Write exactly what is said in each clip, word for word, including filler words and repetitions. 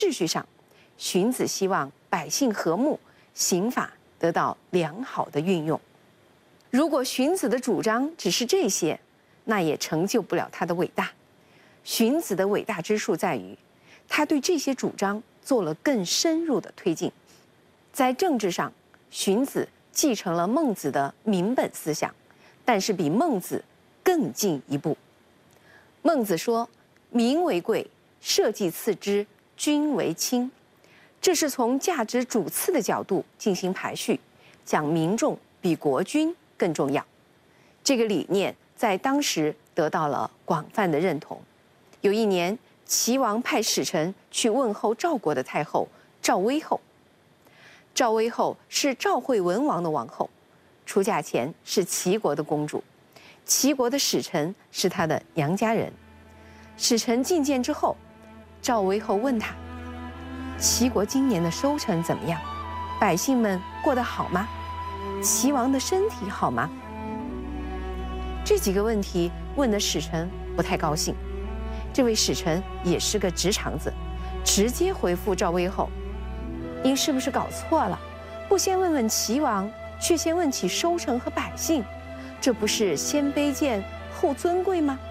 秩序上，荀子希望百姓和睦，刑法得到良好的运用。如果荀子的主张只是这些，那也成就不了他的伟大。荀子的伟大之处在于，他对这些主张做了更深入的推进。在政治上，荀子继承了孟子的民本思想，但是比孟子更进一步。孟子说：“民为贵，社稷次之，君为轻。”这是从价值主次的角度进行排序，讲民众比国君更重要。这个理念在当时得到了广泛的认同。有一年，齐王派使臣去问候赵国的太后赵威后。赵威后是赵惠文王的王后，出嫁前是齐国的公主，齐国的使臣是她的娘家人。使臣觐见之后，赵威后问他：“齐国今年的收成怎么样？百姓们过得好吗？齐王的身体好吗？”这几个问题问的使臣不太高兴。这位使臣也是个直肠子，直接回复赵威后：“您是不是搞错了？不先问问齐王，却先问起收成和百姓，这不是先卑贱后尊贵吗？”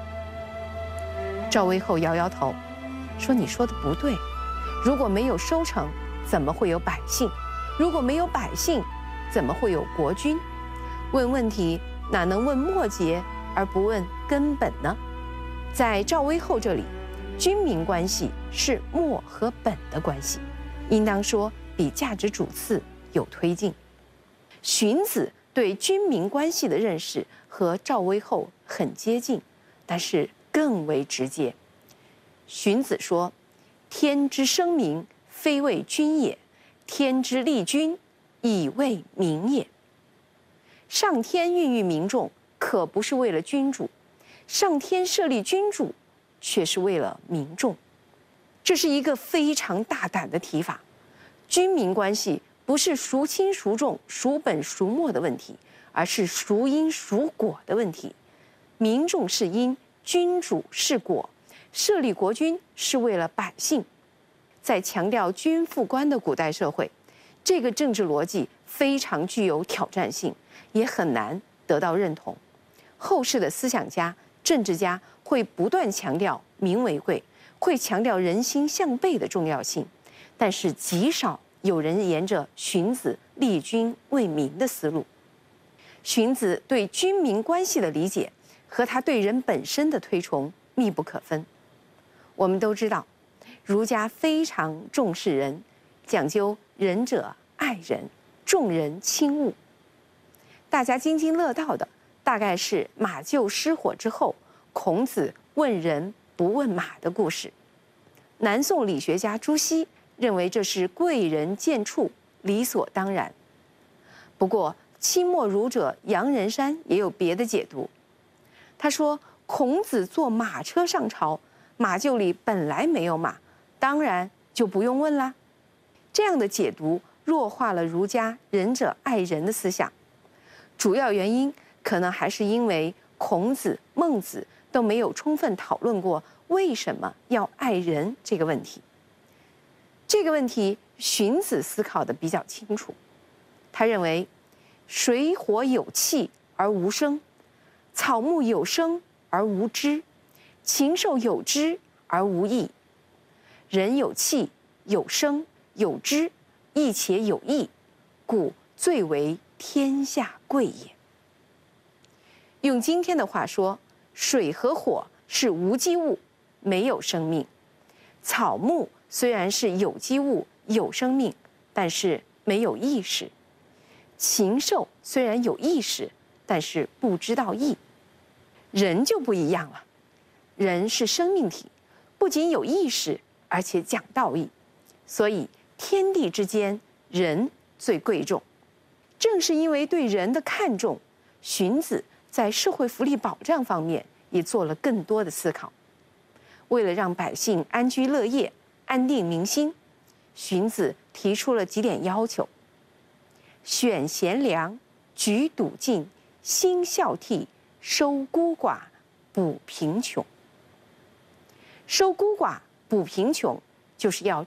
赵威后摇摇头，说：“你说的不对。如果没有收成，怎么会有百姓？如果没有百姓，怎么会有国君？问问题哪能问末节而不问根本呢？”在赵威后这里，君民关系是末和本的关系，应当说比价值主次有推进。荀子对君民关系的认识和赵威后很接近，但是更为直接。荀子说：“天之生民，非为君也；天之立君，以为民也。”上天孕育民众，可不是为了君主；上天设立君主，却是为了民众。这是一个非常大胆的提法。君民关系不是孰轻孰重、孰本孰末的问题，而是孰因孰果的问题。民众是因，君主是果，设立国君是为了百姓。在强调君父官的古代社会，这个政治逻辑非常具有挑战性，也很难得到认同。后世的思想家、政治家会不断强调民为贵，会强调人心向背的重要性，但是极少有人沿着荀子立君为民的思路。荀子对君民关系的理解和他对人本身的推崇密不可分。我们都知道，儒家非常重视人，讲究仁者爱人，重人轻物。大家津津乐道的大概是马厩失火之后，孔子问人不问马的故事。南宋理学家朱熹认为这是贵人见处，理所当然。不过清末儒者杨仁山也有别的解读。他说，孔子坐马车上朝，马厩里本来没有马，当然就不用问啦。这样的解读弱化了儒家仁者爱人的思想。主要原因可能还是因为孔子、孟子都没有充分讨论过为什么要爱人这个问题。这个问题荀子思考的比较清楚。他认为，水火有气而无声，草木有声而无知，禽兽有知而无义。人有气有声有知，义且有义，故最为天下贵也。用今天的话说，水和火是无机物，没有生命；草木虽然是有机物，有生命，但是没有意识；禽兽虽然有意识，但是不知道义。人就不一样了，人是生命体，不仅有意识，而且讲道义，所以天地之间，人最贵重。正是因为对人的看重，荀子在社会福利保障方面也做了更多的思考。为了让百姓安居乐业、安定民心，荀子提出了几点要求：选贤良，举笃进，兴孝悌，收孤寡，补贫穷。收孤寡、补贫穷， 就是要